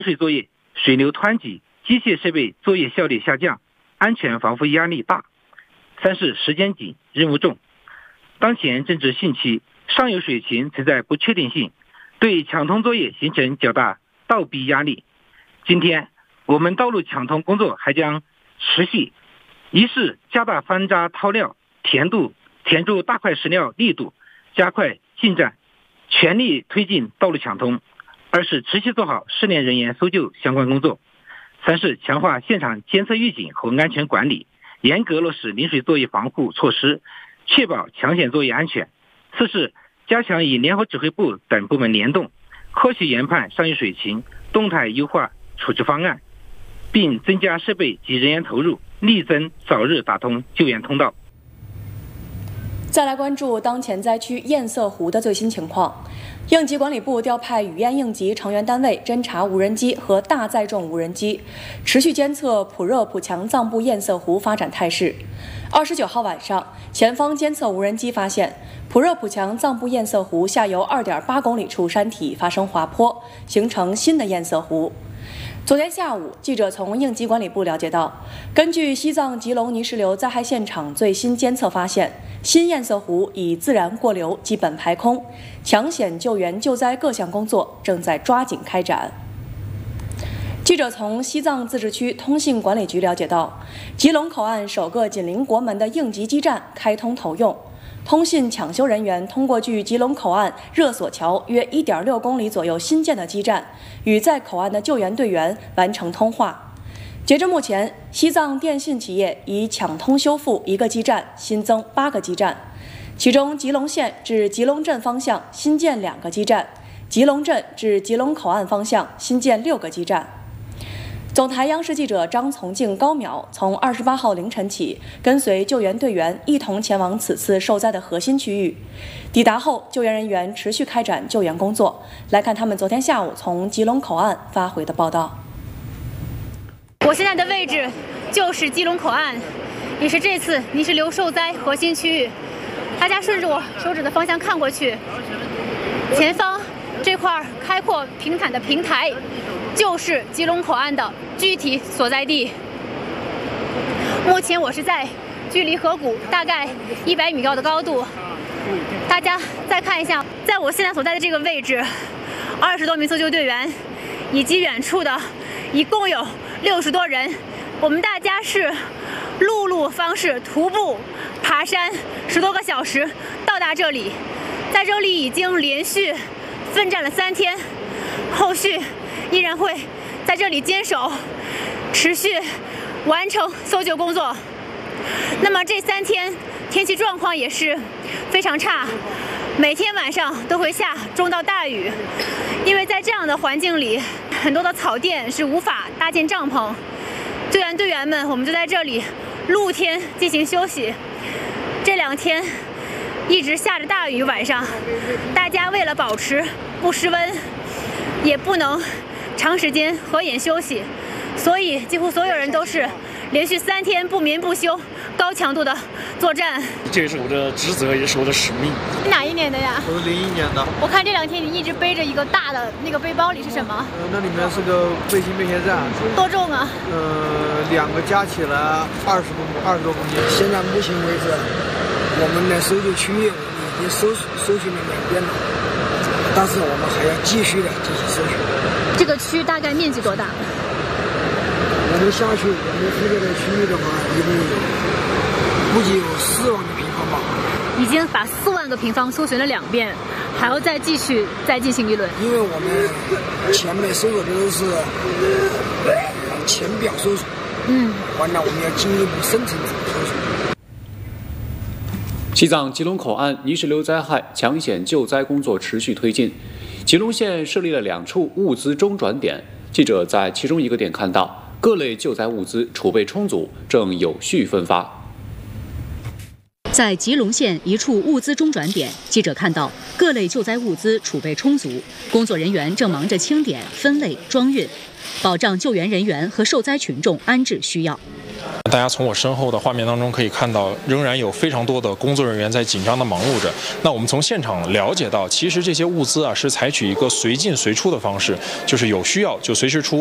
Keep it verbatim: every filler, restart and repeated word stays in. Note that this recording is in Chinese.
水作业水流湍急，机械设备作业效率下降，安全防护压力大。三是时间紧，任务重。当前正值汛期，上游水情存在不确定性，对抢通作业形成较大倒逼压力。今天我们道路抢通工作还将持续，一是加大翻渣掏料填度填住大块石料力度，加快进展，全力推进道路抢通；二是持续做好失联人员搜救相关工作；三是强化现场监测预警和安全管理，严格落实临水作业防护措施，确保抢险作业安全；四是加强与联合指挥部等部门联动，科学研判上游水情，动态优化处置方案，并增加设备及人员投入，力争早日打通救援通道。 再来关注当前灾区堰塞湖的最新情况。应急管理部调派雨堰应急成员单位侦察无人机和大载重无人机，持续监测普热普强藏布堰塞湖发展态势。二十九号晚上，前方监测无人机发现普热普强藏布堰塞湖下游二点八公里处山体发生滑坡，形成新的堰塞湖。昨天下午，记者从应急管理部了解到，根据西藏吉隆泥石流灾害现场最新监测发现，新堰塞湖已自然过流基本排空，抢险救援救灾各项工作正在抓紧开展。记者从西藏自治区通信管理局了解到，吉隆口岸首个紧邻国门的应急基站开通投用，通信抢修人员通过距吉隆口岸热索桥约 一点六公里左右新建的基站，与在口岸的救援队员完成通话。截至目前，西藏电信企业已抢通修复一个基站，新增八个基站，其中吉隆县至吉隆镇方向新建两个基站，吉隆镇至吉隆口岸方向新建六个基站。总台央视记者张从静、高淼从二十八号凌晨起，跟随救援队员一同前往此次受灾的核心区域。抵达后，救援人员持续开展救援工作。来看他们昨天下午从吉隆口岸发回的报道。 我现在的位置就是吉隆口岸，也是这次泥石流受灾核心区域。大家顺着我手指的方向看过去，前方这块开阔平坦的平台，就是吉隆口岸的具体所在地。目前我是在距离河谷大概一百米高的高度。大家再看一下，在我现在所在的这个位置，二十多名搜救队员以及远处的一共有六十多人，我们大家是陆路方式徒步爬山十多个小时到达这里，在这里已经连续奋战了三天，后续依然会在这里坚守，持续完成搜救工作。那么这三天天气状况也是非常差，每天晚上都会下中到大雨，因为在这样的环境里，很多的草甸是无法搭建帐篷，救援队员们我们就在这里露天进行休息。这两天一直下着大雨，晚上大家为了保持不失温，也不能长时间合眼休息，所以几乎所有人都是连续三天不眠不休高强度的作战。 这是我的职责，也是我的使命。 你哪一年的呀？ 我是零一年的。 我看这两天你一直背着一个大的那个背包，里是什么？ 呃，那里面是个卫星便携站。 多重啊？ 呃，两个加起来二十公二十多公斤。现在目前为止，我们的搜救区域已经搜搜寻了两遍了，但是我们还要继续的进行搜寻。 这个区大概面积多大？ 我们下去，我们负责的区域的话，一共估计有四万个平方吧。 已经把四万个平方搜寻了两遍，还要再继续再进行一轮。 因为我们前面搜索的都是浅表搜索，嗯，完了我们要进一步深层次搜索。 西藏吉隆口岸泥石流灾害抢险救灾工作持续推进，吉隆县设立了两处物资中转点。记者在其中一个点看到，各类救灾物资储备充足，正有序分发。 在吉隆县一处物资中转点，记者看到各类救灾物资储备充足，工作人员正忙着清点、分类、装运，保障救援人员和受灾群众安置需要。 大家从我身后的画面当中可以看到，仍然有非常多的工作人员在紧张地忙碌着。那我们从现场了解到，其实这些物资啊是采取一个随进随出的方式，就是有需要就随时出。